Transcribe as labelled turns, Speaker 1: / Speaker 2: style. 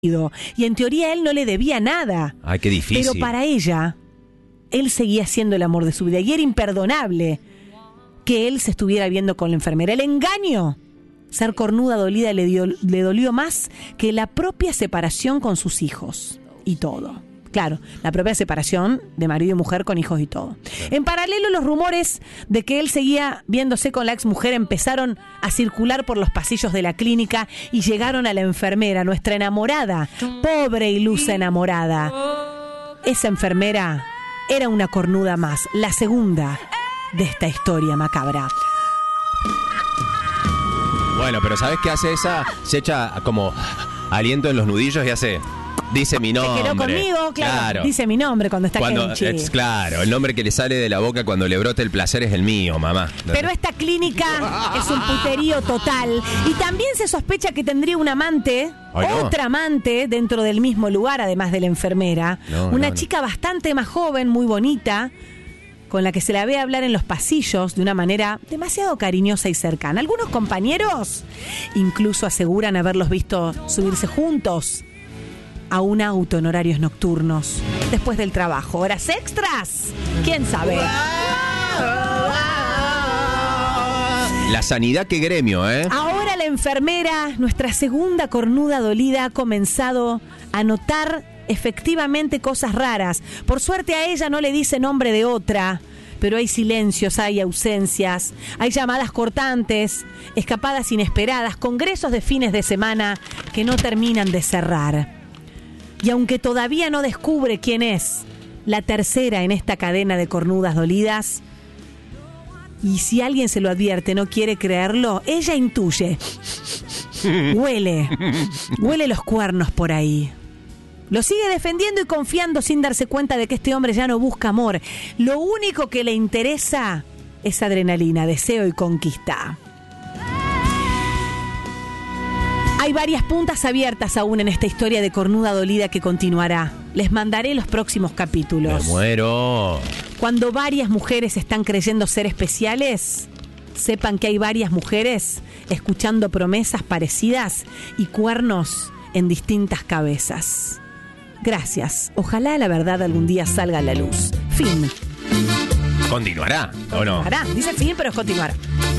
Speaker 1: y en teoría él no le debía nada.
Speaker 2: Ay, qué difícil.
Speaker 1: Pero para ella, él seguía siendo el amor de su vida y era imperdonable que él se estuviera viendo con la enfermera. El engaño, ser cornuda dolida, le dolió más que la propia separación con sus hijos y todo. Claro, la propia separación de marido y mujer con hijos y todo. En paralelo, los rumores de que él seguía viéndose con la exmujer empezaron a circular por los pasillos de la clínica y llegaron a la enfermera, nuestra enamorada, pobre ilusa enamorada. Esa enfermera era una cornuda más, la segunda de esta historia macabra.
Speaker 2: Bueno, pero ¿sabes qué hace esa? Se echa como aliento en los nudillos y hace... Dice mi nombre.
Speaker 1: Se quedó conmigo, claro. Dice mi nombre cuando está Kenchi.
Speaker 2: Claro, el nombre que le sale de la boca cuando le brota el placer es el mío, mamá.
Speaker 1: Pero esta clínica es un puterío total. Y también se sospecha que tendría un amante, otra amante, dentro del mismo lugar, además de la enfermera. Una chica bastante más joven, muy bonita, con la que se la ve hablar en los pasillos de una manera demasiado cariñosa y cercana. Algunos compañeros incluso aseguran haberlos visto subirse juntos a un auto en horarios nocturnos, después del trabajo. ¿Horas extras? ¿Quién sabe?
Speaker 2: La sanidad, qué gremio, ¿eh?
Speaker 1: Ahora la enfermera, nuestra segunda cornuda dolida, ha comenzado a notar efectivamente cosas raras. Por suerte a ella no le dice nombre de otra, pero hay silencios, hay ausencias, hay llamadas cortantes, escapadas inesperadas, congresos de fines de semana que no terminan de cerrar. Y aunque todavía no descubre quién es la tercera en esta cadena de cornudas dolidas, y si alguien se lo advierte, no quiere creerlo, ella intuye. Huele los cuernos por ahí. Lo sigue defendiendo y confiando sin darse cuenta de que este hombre ya no busca amor. Lo único que le interesa es adrenalina, deseo y conquista. Hay varias puntas abiertas aún en esta historia de cornuda dolida que continuará. Les mandaré los próximos capítulos.
Speaker 2: ¡Me muero!
Speaker 1: Cuando varias mujeres están creyendo ser especiales, sepan que hay varias mujeres escuchando promesas parecidas y cuernos en distintas cabezas. Gracias. Ojalá la verdad algún día salga a la luz. Fin.
Speaker 2: ¿Continuará o no?
Speaker 1: Dice fin, pero continuará.